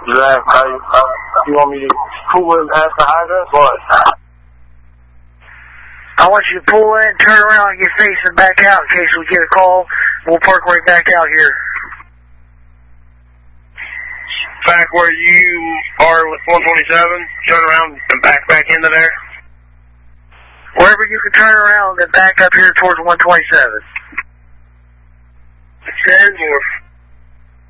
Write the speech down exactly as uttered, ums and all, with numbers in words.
Yeah, you want me to pull in past the hydrant? What? I want you to pull in, turn around, and get facing back out in case we get a call. We'll park right back out here. Back where you are with one twenty-seven, turn around and back back into there? Wherever you can turn around and back up here towards one twenty-seven. ten more.